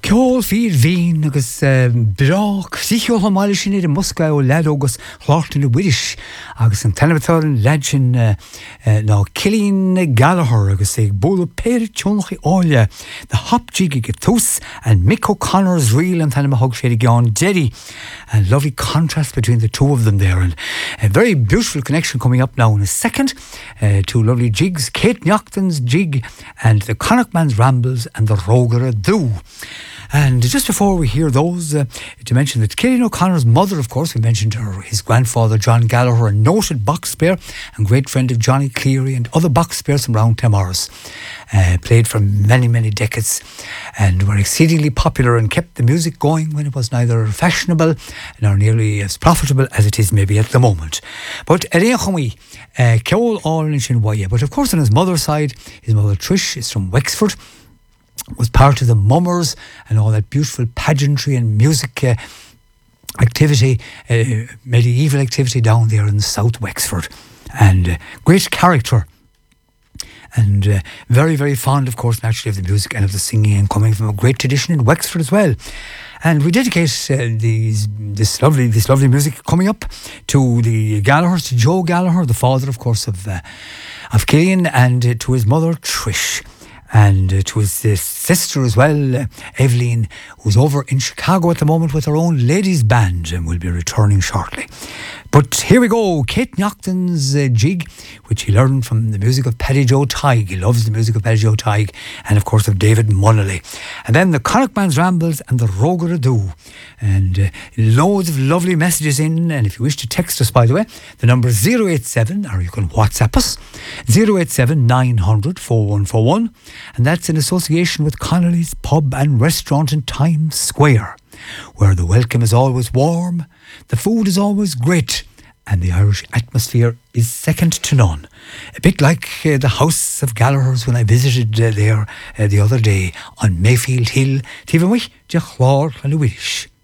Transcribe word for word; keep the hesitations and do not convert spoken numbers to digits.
Ceol fír bhín agus brach sío hamáile sin idir Mosca ó lead agus chláirtain na Widish agus an televitáin lead sin ná Cillian Gallagher agus ag bóla péir tionach áile the hop jig go tús and Mick O'Connor's reel and tanna hog sé gán Jerry, and lovely contrast between the two of them there, and a very beautiful connection coming up now in a second. Uh, two lovely jigs, Kate Nocton's jig and the Connachtman's Rambles and the Roger Do. And just before we hear those, uh, to mention that Cillian O'Connor's mother, of course, we mentioned her, his grandfather John Gallagher, a noted box player and great friend of Johnny Cleary and other box players from around Temorris. Uh, played for many, many decades and were exceedingly popular and kept the music going when it was neither fashionable nor nearly as profitable as it is maybe at the moment. But Ereachami, Ceol all in Shinwaya. But of course, on his mother's side, his mother Trish is from Wexford, was part of the Mummers and all that beautiful pageantry and music uh, activity, uh, medieval activity down there in South Wexford. And uh, great character. And uh, very, very fond, of course, naturally, of the music and of the singing, and coming from a great tradition in Wexford as well. And we dedicate uh, these, this lovely, this lovely music coming up to the Gallaghers, to Joe Gallagher, the father, of course, of uh, of Cillian, and uh, to his mother Trish, and uh, to his uh, sister as well, uh, Evelyn, who's over in Chicago at the moment with her own ladies' band, and will be returning shortly. But here we go, Kate Nocton's uh, jig, which he learned from the music of Paddy Joe Tighe. He loves the music of Paddy Joe Tighe, and of course of David Munnelly. And then the Connachtman's Rambles and the Roger Do. And uh, loads of lovely messages in, and if you wish to text us, by the way, the number is zero eight seven, or you can WhatsApp us, zero eight seven nine hundred four one four one, and that's in association with Connolly's Pub and Restaurant in Times Square, where the welcome is always warm, the food is always great, and the Irish atmosphere is second to none. A bit like uh, the House of Gallagher's when I visited uh, there uh, the other day on Mayfield Hill. Tíbhain mhaith de chlár an Widish.